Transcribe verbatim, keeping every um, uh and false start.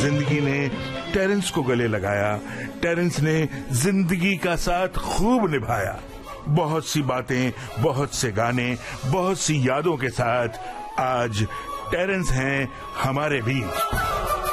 जिंदगी ने टेरेंस को गले लगाया, टेरेंस ने जिंदगी का साथ खूब निभाया। बहुत सी बातें, बहुत से गाने, बहुत सी यादों के साथ आज टेरेंस हैं हमारे बीच।